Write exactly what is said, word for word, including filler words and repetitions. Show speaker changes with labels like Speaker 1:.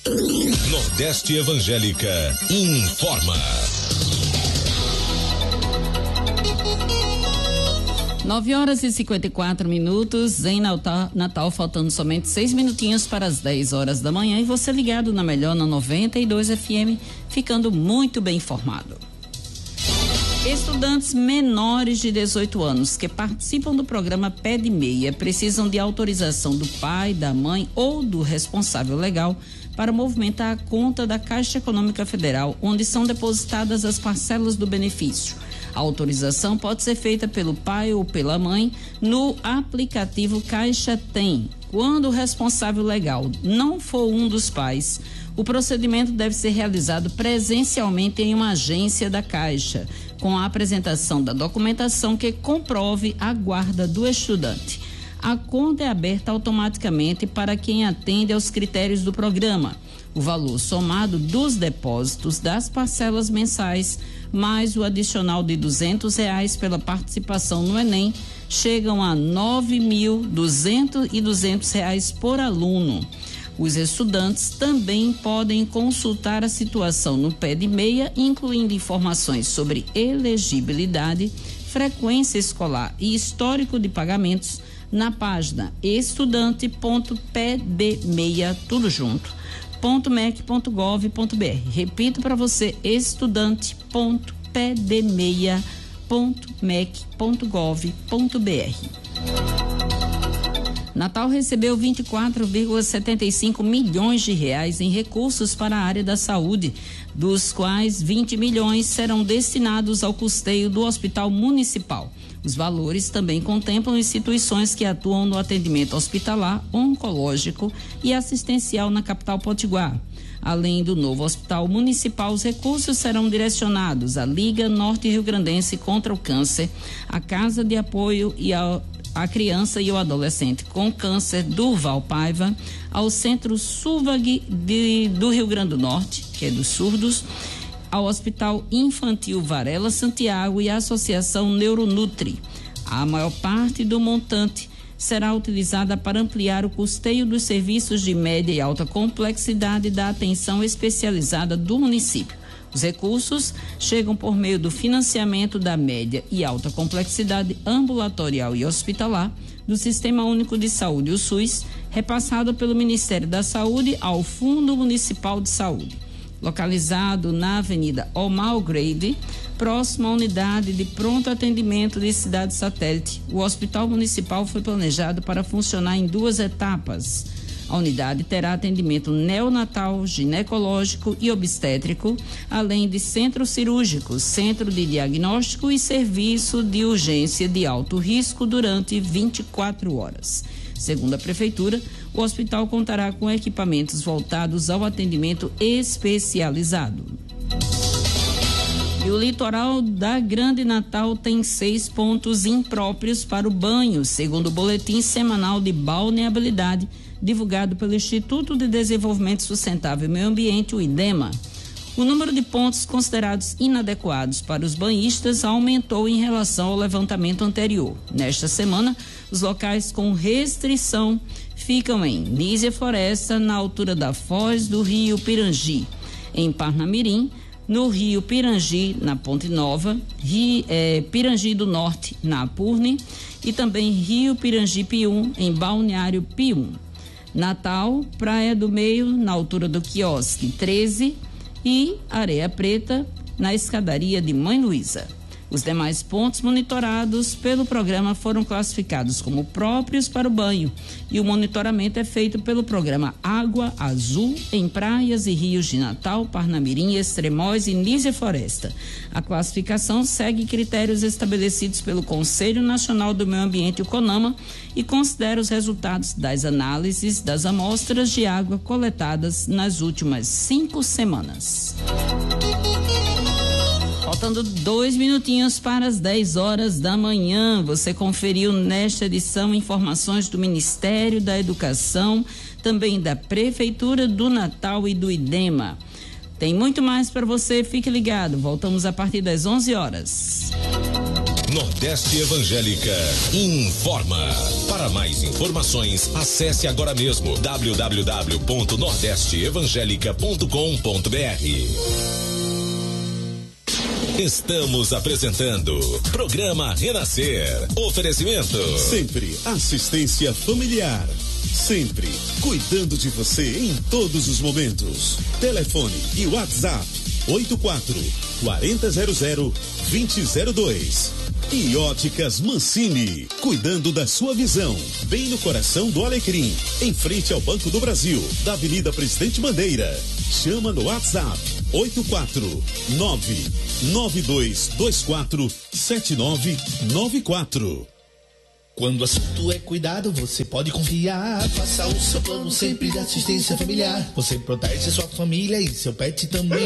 Speaker 1: Nordeste Evangélica informa.
Speaker 2: nove horas e cinquenta e quatro minutos em Natal, Natal, faltando somente seis minutinhos para as dez horas da manhã, e você ligado na melhor na noventa e dois F M, ficando muito bem informado. Estudantes menores de dezoito anos que participam do programa Pé de Meia precisam de autorização do pai, da mãe ou do responsável legal para movimentar a conta da Caixa Econômica Federal, onde são depositadas as parcelas do benefício. A autorização pode ser feita pelo pai ou pela mãe no aplicativo Caixa Tem. Quando o responsável legal não for um dos pais, o procedimento deve ser realizado presencialmente em uma agência da Caixa, com a apresentação da documentação que comprove a guarda do estudante. A conta é aberta automaticamente para quem atende aos critérios do programa. O valor somado dos depósitos das parcelas mensais, mais o adicional de duzentos reais pela participação no Enem, chegam a nove mil e duzentos reais por aluno. Os estudantes também podem consultar a situação no Pé de Meia, incluindo informações sobre elegibilidade, frequência escolar e histórico de pagamentos, na página estudante ponto pdmeia, tudo junto, ponto mec ponto gov ponto br. Repito para você, estudante ponto pdmeia ponto mec ponto gov ponto br. Natal recebeu vinte e quatro vírgula setenta e cinco milhões de reais em recursos para a área da saúde, dos quais vinte milhões serão destinados ao custeio do Hospital Municipal. Os valores também contemplam instituições que atuam no atendimento hospitalar, oncológico e assistencial na capital potiguar. Além do novo Hospital Municipal, os recursos serão direcionados à Liga Norte Rio Grandense contra o Câncer, à Casa de Apoio e ao a criança e o adolescente com câncer Durval Paiva, ao Centro Sulvag de, do Rio Grande do Norte, que é dos surdos, ao Hospital Infantil Varela Santiago e à Associação Neuronutri. A maior parte do montante será utilizada para ampliar o custeio dos serviços de média e alta complexidade da atenção especializada do município. Os recursos chegam por meio do financiamento da média e alta complexidade ambulatorial e hospitalar do Sistema Único de Saúde, o SUS, repassado pelo Ministério da Saúde ao Fundo Municipal de Saúde. Localizado na Avenida Omar Grade, próximo à unidade de pronto atendimento de Cidade Satélite, o Hospital Municipal foi planejado para funcionar em duas etapas. A unidade terá atendimento neonatal, ginecológico e obstétrico, além de centro cirúrgico, centro de diagnóstico e serviço de urgência de alto risco durante vinte e quatro horas. Segundo a Prefeitura, o hospital contará com equipamentos voltados ao atendimento especializado. E o litoral da Grande Natal tem seis pontos impróprios para o banho, segundo o boletim semanal de balneabilidade divulgado pelo Instituto de Desenvolvimento Sustentável e Meio Ambiente, o IDEMA. O número de pontos considerados inadequados para os banhistas aumentou em relação ao levantamento anterior. Nesta semana, os locais com restrição ficam em Nísia Floresta, na altura da foz do rio Pirangi, em Parnamirim, no rio Pirangi, na Ponte Nova, rio, é, Pirangi do Norte, na Apurne, e também rio Pirangi Pium, em Balneário Pium. Natal, Praia do Meio, na altura do Quiosque treze, e Areia Preta, na escadaria de Mãe Luísa. Os demais pontos monitorados pelo programa foram classificados como próprios para o banho, e o monitoramento é feito pelo programa Água Azul em praias e rios de Natal, Parnamirim, Extremóis e Nísia Floresta. A classificação segue critérios estabelecidos pelo Conselho Nacional do Meio Ambiente, o CONAMA, e considera os resultados das análises das amostras de água coletadas nas últimas cinco semanas. Faltando dois minutinhos para as dez horas da manhã, você conferiu nesta edição informações do Ministério da Educação, também da Prefeitura do Natal e do IDEMA. Tem muito mais para você, fique ligado. Voltamos a partir das onze horas.
Speaker 1: Nordeste Evangélica informa. Para mais informações, acesse agora mesmo w w w ponto nordeste evangélica ponto com ponto b r. Estamos apresentando Programa Renascer. Oferecimento.
Speaker 3: Sempre assistência familiar. Sempre cuidando de você em todos os momentos. Telefone e WhatsApp oito quatro quatro zero zero dois zero zero dois. E Óticas Mancini, cuidando da sua visão, bem no coração do Alecrim, em frente ao Banco do Brasil, da Avenida Presidente Bandeira. Chama no WhatsApp oito quatro nove nove dois dois quatro sete nove nove quatro.
Speaker 4: Quando o assunto é cuidado, você pode confiar. Faça o seu plano sempre de assistência familiar. Você protege sua família e seu pet também.